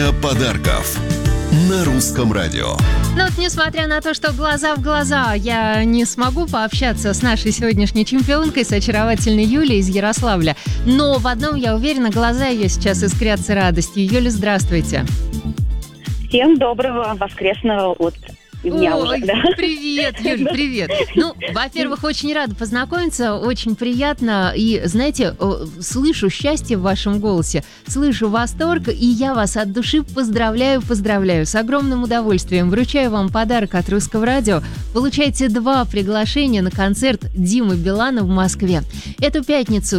Корзина подарков на Русском радио. Ну вот, несмотря на то, что глаза в глаза я не смогу пообщаться с нашей сегодняшней чемпионкой, с очаровательной Юлей из Ярославля, но в одном я уверена, глаза ее сейчас искрятся радостью. Юля, здравствуйте. Всем доброго воскресного утра. Ой, привет, Юль, привет. Ну, во-первых, очень рада познакомиться, очень приятно. И, знаете, слышу счастье в вашем голосе, слышу восторг, и я вас от души поздравляю. С огромным удовольствием вручаю вам подарок от Русского радио. Получаете 2 приглашения на концерт Димы Билана в Москве. Эту пятницу